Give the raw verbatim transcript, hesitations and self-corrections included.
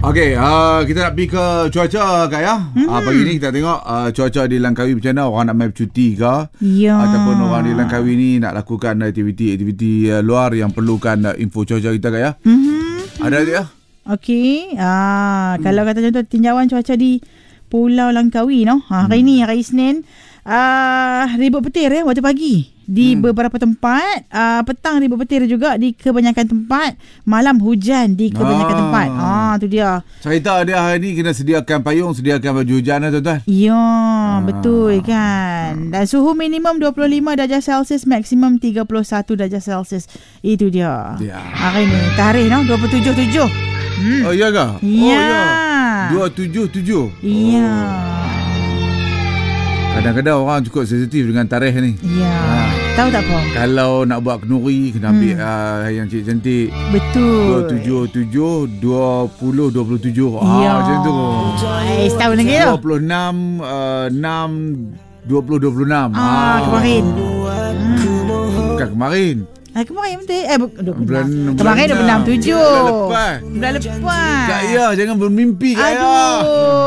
Okey, uh, kita nak pergi ke cuaca Kak ya. Hmm. Uh, pagi ni kita tengok uh, cuaca di Langkawi macam mana, orang nak main bercuti ke, ya, ataupun orang di Langkawi ni nak lakukan aktiviti-aktiviti uh, luar yang perlukan uh, info cuaca kita Kak ya. Hmm. Ada dia? Okey. Ah, hmm. Kalau kata contoh tinjauan cuaca di Pulau Langkawi no. Ha, hari hmm. ni hari Isnin uh, ribut petir ya waktu pagi di hmm. beberapa tempat, uh, petang ribut petir juga di kebanyakan tempat, malam hujan di kebanyakan ah. tempat. Ah tu dia. Cerita dia hari ni kena sediakan payung, sediakan baju hujan tuan-tuan. Ya, ah. betul kan. Dan suhu minimum dua puluh lima darjah Celsius, maksimum tiga puluh satu darjah Celsius. Itu dia. Ya. Hari ni tarikh no dua puluh tujuh tujuh. Hmm. Oh iya ke? Ya. Oh ya. dua puluh tujuh tujuh. Iya. Oh. Kadang-kadang orang cukup sensitif dengan tarikh ni. Ya. Ha. Tahu tak apa? Kalau nak buat kenduri kena ambil hmm. uh, yang cantik. Betul. dua puluh tujuh tujuh, dua puluh dua puluh tujuh. Ya. Ah macam tu. Eh, setahun lagi tu. dua puluh enam uh, enam dua puluh dua puluh enam. Ah, ah. kemarin. Hmm. Bukan kemarin. Ah, kemarin betul. Eh, bulan, bulan kemarin dua puluh enam tujuh. Bulan lepas. Bulan lepas. Kak Ya, jangan bermimpi Kak Ya. Aduh.